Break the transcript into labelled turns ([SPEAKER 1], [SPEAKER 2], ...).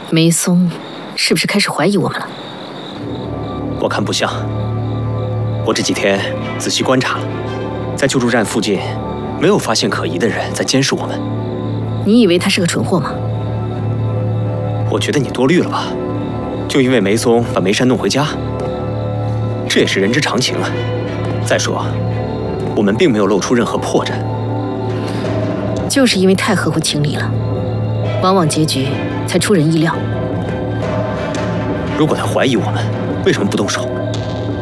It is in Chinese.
[SPEAKER 1] 梅松是不是开始怀疑我们了？
[SPEAKER 2] 我看不像。我这几天仔细观察了，在救助站附近没有发现可疑的人在监视我们。
[SPEAKER 1] 你以为他是个蠢货吗？
[SPEAKER 2] 我觉得你多虑了吧。就因为梅松把梅山弄回家，这也是人之常情啊。再说，我们并没有露出任何破绽。
[SPEAKER 1] 就是因为太合乎情理了，往往结局才出人意料。
[SPEAKER 2] 如果他怀疑我们，为什么不动手？